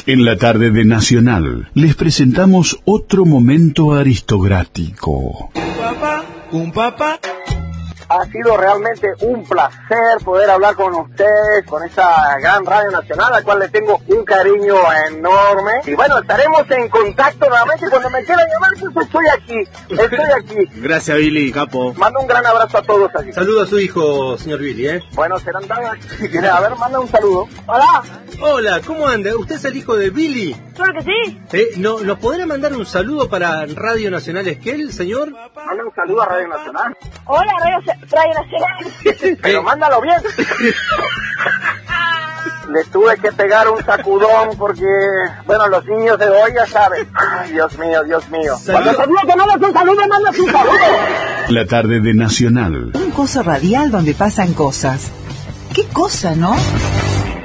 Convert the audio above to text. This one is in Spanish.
En la tarde de Nacional les presentamos otro momento aristocrático. Un papá. Ha sido realmente un placer poder hablar con ustedes, con esta gran radio nacional, a la cual le tengo un cariño enorme. Y bueno, estaremos en contacto nuevamente. Cuando me quieran llamar, pues estoy aquí. Gracias, Billy, capo. Mando un gran abrazo a todos aquí. Saludo a su hijo, señor Billy, Bueno, serán dadas. A ver, manda un saludo. Hola. Hola, ¿cómo anda? ¿Usted es el hijo de Billy? Claro que sí. ¿Nos podrá mandar un saludo para Radio Nacional Esquel, señor? Manda un saludo a Radio Nacional. Hola, Radio Nacional. Pero mándalo bien. Le tuve que pegar un sacudón porque, bueno, los niños de hoy ya saben. Ay, Dios mío. Cuando te digo que no les un saludo, mandas un saludo. La tarde de Nacional. Un coso radial donde pasan cosas. ¿Qué cosa, no?